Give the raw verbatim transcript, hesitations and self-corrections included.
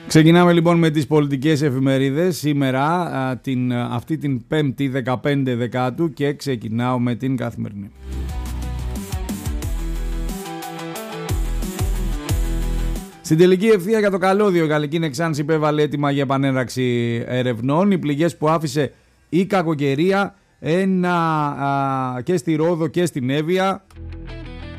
Ξεκινάμε λοιπόν με τις πολιτικές εφημερίδες σήμερα, α, την, αυτή την πέμπτη δεκαπέντε Δεκάτου, και ξεκινάω με την Καθημερινή. Στην τελική ευθεία για το καλώδιο, η Γαλλική Νεξάνση υπέβαλε έτοιμα για επανέναρξη ερευνών. Οι πληγές που άφησε η κακοκαιρία ένα, α, και στη Ρόδο και στην Εύβοια